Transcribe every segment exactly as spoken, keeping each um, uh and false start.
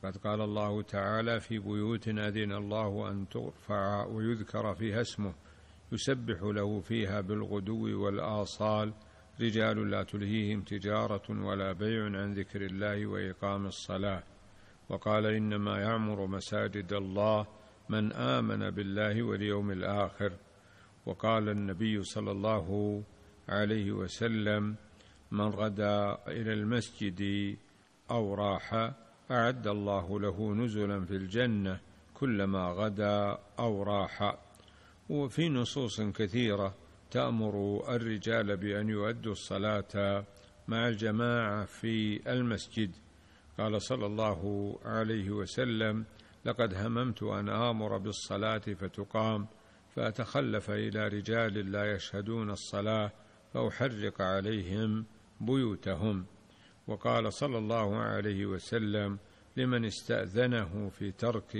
فقد قال الله تعالى: في بيوت أذن الله أن ترفع ويذكر فيها اسمه يسبح له فيها بالغدو والآصال رجال لا تلهيهم تجارة ولا بيع عن ذكر الله وإقام الصلاة. وقال: إنما يعمر مساجد الله من آمن بالله واليوم الآخر. وقال النبي صلى الله عليه وسلم: من غدا إلى المسجد أو راح أعد الله له نزلا في الجنة كلما غدا أو راح. وفي نصوص كثيرة تأمر الرجال بأن يؤدوا الصلاة مع الجماعة في المسجد. قال صلى الله عليه وسلم: لقد هممت أن آمر بالصلاة فتقام فأتخلف إلى رجال لا يشهدون الصلاة فأحرق عليهم بيوتهم. وقال صلى الله عليه وسلم لمن استأذنه في ترك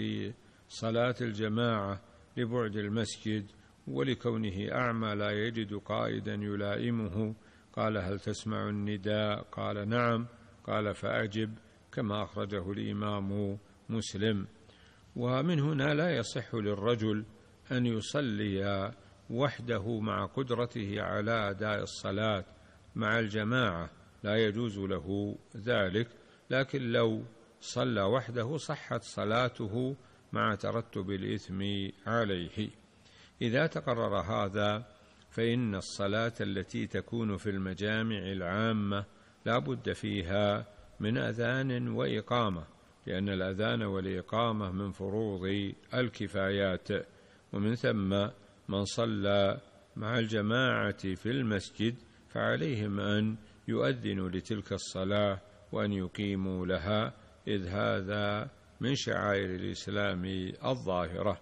صلاة الجماعة لبعد المسجد ولكونه أعمى لا يجد قائدا يلائمه، قال: هل تسمع النداء؟ قال: نعم. قال: فأجب، كما أخرجه الإمام مسلم. ومن هنا لا يصح للرجل أن يصلي وحده مع قدرته على أداء الصلاة مع الجماعة، لا يجوز له ذلك، لكن لو صلى وحده صحت صلاته مع ترتب الإثم عليه. إذا تقرر هذا فإن الصلاة التي تكون في المجامع العامة لا بد فيها من أذان وإقامة، لأن الأذان والإقامة من فروض الكفايات. ومن ثم من صلى مع الجماعة في المسجد فعليهم أن يؤذنوا لتلك الصلاة وأن يقيموا لها، إذ هذا من شعائر الإسلام الظاهرة.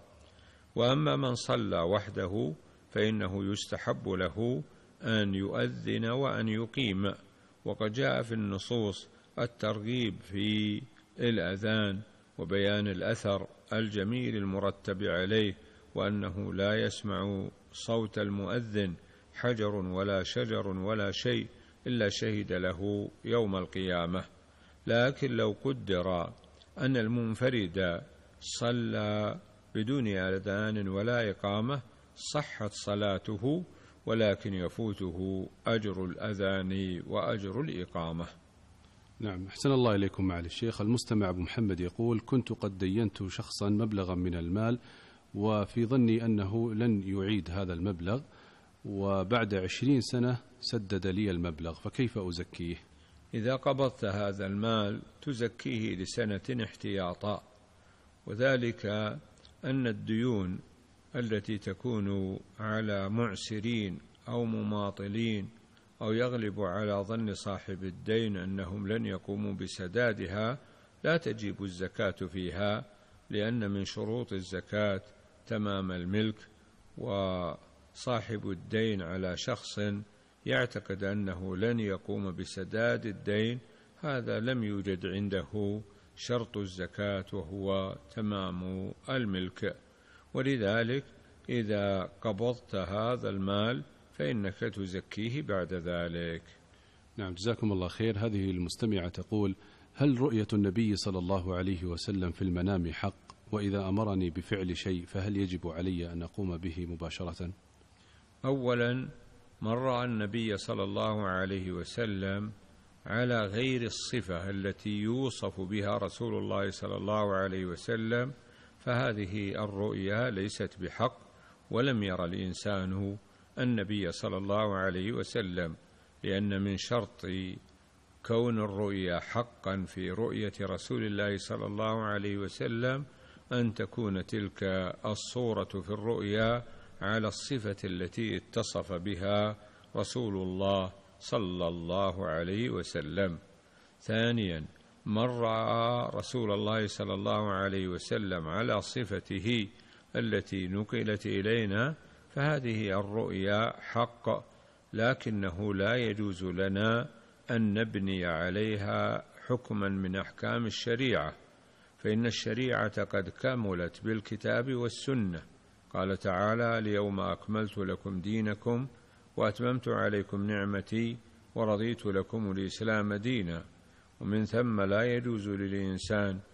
وأما من صلى وحده فإنه يستحب له أن يؤذن وأن يقيم. وقد جاء في النصوص الترغيب في الأذان وبيان الأثر الجميل المرتب عليه، وأنه لا يسمع صوت المؤذن حجر ولا شجر ولا شيء إلا شهد له يوم القيامة. لكن لو قدر أن المنفرد صلى بدون أذان ولا إقامة صحت صلاته، ولكن يفوته أجر الأذان وأجر الإقامة. نعم، أحسن الله إليكم معالي الشيخ. المستمع أبو محمد يقول: كنت قد دينت شخصا مبلغا من المال، وفي ظني أنه لن يعيد هذا المبلغ، وبعد عشرين سنة سدد لي المبلغ، فكيف أزكيه؟ إذا قبضت هذا المال تزكيه لسنة احتياطا، وذلك أن الديون التي تكون على معسرين أو مماطلين أو يغلب على ظن صاحب الدين أنهم لن يقوموا بسدادها لا تجب الزكاة فيها، لأن من شروط الزكاة تمام الملك. وصاحب الدين على شخص يعتقد أنه لن يقوم بسداد الدين هذا لم يوجد عنده شرط الزكاة وهو تمام الملك. ولذلك إذا قبضت هذا المال فإنك تزكيه بعد ذلك. نعم، جزاكم الله خير. هذه المستمعة تقول: هل رؤية النبي صلى الله عليه وسلم في المنام حق؟ وإذا أمرني بفعل شيء فهل يجب علي أن أقوم به مباشرة؟ أولا، من رأى النبي صلى الله عليه وسلم على غير الصفة التي يوصف بها رسول الله صلى الله عليه وسلم فهذه الرؤيا ليست بحق، ولم يرى الإنسان النبي صلى الله عليه وسلم، لأن من شرط كون الرؤيا حقا في رؤية رسول الله صلى الله عليه وسلم أن تكون تلك الصورة في الرؤيا على الصفة التي اتصف بها رسول الله صلى الله عليه وسلم. ثانيا، من رأى رسول الله صلى الله عليه وسلم على صفته التي نقلت إلينا فهذه الرؤيا حق، لكنه لا يجوز لنا أن نبني عليها حكما من أحكام الشريعة، فإن الشريعة قد كملت بالكتاب والسنة. قال تعالى: اليوم أكملت لكم دينكم وأتممت عليكم نعمتي ورضيت لكم الإسلام دينا. ومن ثم لا يجوز للإنسان